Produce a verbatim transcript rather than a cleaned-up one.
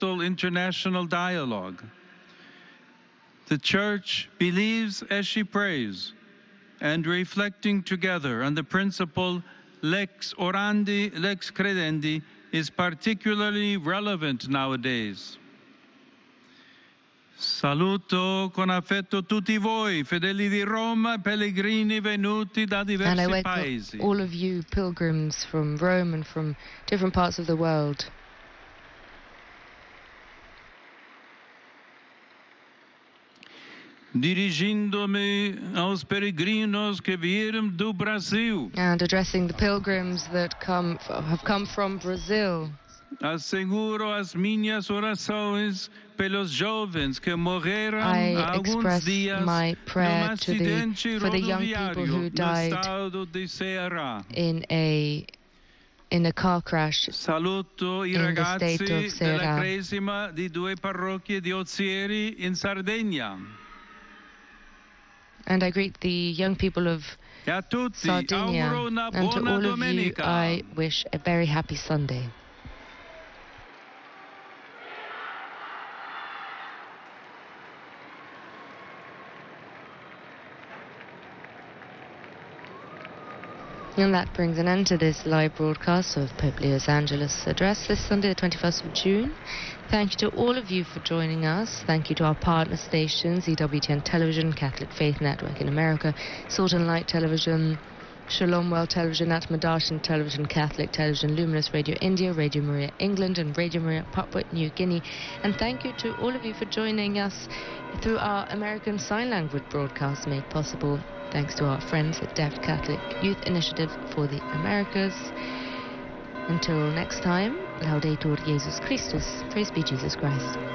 Pentecostal international dialogue. The Church believes as she prays, and reflecting together on the principle lex orandi, lex credendi is particularly relevant nowadays. Saluto con affetto tutti voi, fedeli di Roma, pellegrini venuti da diversi and I welcome paesi. all of you pilgrims from Rome and from different parts of the world. Dirigindo-me aos peregrinos que vieram do Brasil. And addressing the pilgrims that come have come from Brazil. Asseguro as minhas orações pelos jovens que morreram I há alguns express dias my prayer num to the, acidente for the young people rodoviário who no died estado de Ceará. in a in a car crash Saluto i in the ragazzi state of della Ceará. Cresima di due parrocchie di Ozieri in Sardegna. And I greet the young people of E a tutti Sardinia, auguro una and to buona all of you domenica. I wish a very happy Sunday. And that brings an end to this live broadcast of Pope Leo's Angelus address this Sunday, the twenty-first of June. Thank you to all of you for joining us. Thank you to our partner stations, E W T N Television, Catholic Faith Network in America, Salt and Light Television, Shalom Well Television, Atmadarshan Television, Catholic Television, Luminous Radio India, Radio Maria England, and Radio Maria Papua New Guinea. And thank you to all of you for joining us through our American Sign Language broadcast made possible thanks to our friends at Deaf Catholic Youth Initiative for the Americas. Until next time, Laudetur Jesus Christus. Praise be Jesus Christ.